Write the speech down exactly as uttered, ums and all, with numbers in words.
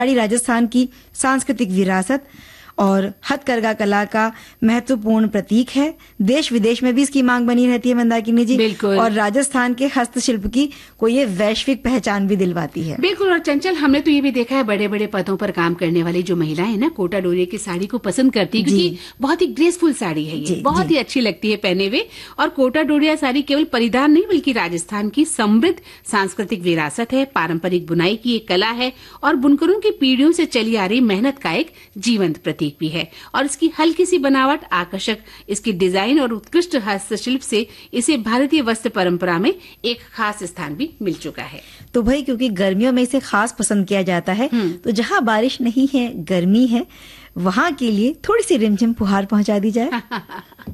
साड़ी राजस्थान की सांस्कृतिक विरासत और हथकरघा कला का महत्वपूर्ण प्रतीक है। देश विदेश में भी इसकी मांग बनी रहती है मंदाकिनी जी। बिल्कुल। और राजस्थान के हस्तशिल्प की को ये वैश्विक पहचान भी दिलवाती है। बिल्कुल। और चंचल, हमने तो ये भी देखा है बड़े बड़े पदों पर काम करने वाली जो महिलाएं ना कोटा डोरिया की साड़ी को पसंद करती है, क्योंकि बहुत ही ग्रेसफुल साड़ी है ये, बहुत ही अच्छी लगती है पहने हुए। और कोटा डोरिया साड़ी केवल परिधान नहीं बल्कि राजस्थान की समृद्ध सांस्कृतिक विरासत है, पारंपरिक बुनाई की एक कला है और बुनकरों की पीढ़ियों से चली आ रही मेहनत का एक जीवंत प्रतीक भी है। और इसकी हल्की सी बनावट, आकर्षक इसकी डिजाइन और उत्कृष्ट हस्तशिल्प से इसे भारतीय वस्त्र परंपरा में एक खास स्थान भी मिल चुका है। तो भाई, क्योंकि गर्मियों में इसे खास पसंद किया जाता है, तो जहाँ बारिश नहीं है, गर्मी है, वहाँ के लिए थोड़ी सी रिमझिम फुहार पहुंचा दी जाए।